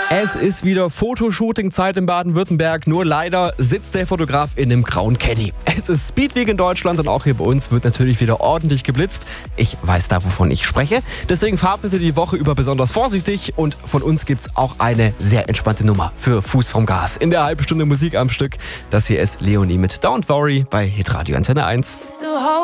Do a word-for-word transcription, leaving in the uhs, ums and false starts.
Es ist wieder Fotoshooting-Zeit in Baden-Württemberg, nur leider sitzt der Fotograf in einem grauen Caddy. Es ist Speedweek in Deutschland und auch hier bei uns wird natürlich wieder ordentlich geblitzt. Ich weiß da, wovon ich spreche. Deswegen fahrt bitte die Woche über besonders vorsichtig und von uns gibt's auch eine sehr entspannte Nummer für Fuß vom Gas. In der halben Stunde Musik am Stück. Das hier ist Leonie mit Don't Worry bei Hitradio Antenne eins.